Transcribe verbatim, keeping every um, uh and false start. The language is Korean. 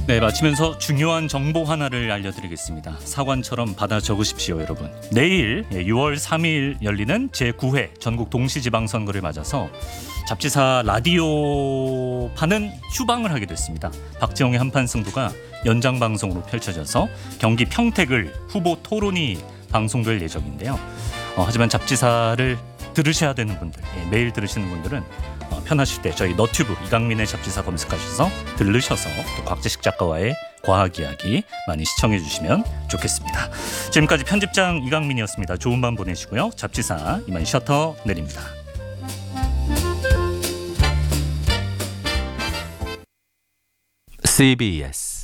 네, 마치면서 중요한 정보 하나를 알려드리겠습니다. 사관처럼 받아 적으십시오, 여러분. 내일 유월 삼일 열리는 제구 회 전국 동시지방선거를 맞아서 잡지사 라디오파는 휴방을 하게 됐습니다. 박지영의 한판 승부가 연장 방송으로 펼쳐져서 경기 평택을 후보 토론이 방송될 예정인데요. 어, 하지만 잡지사를 들으셔야 되는 분들, 예, 매일 들으시는 분들은 어, 편하실 때 저희 너튜브 이강민의 잡지사 검색하셔서 들르셔서 또 곽재식 작가와의 과학 이야기 많이 시청해 주시면 좋겠습니다. 지금까지 편집장 이강민이었습니다. 좋은 밤 보내시고요. 잡지사 이만 셔터 내립니다. 씨비에스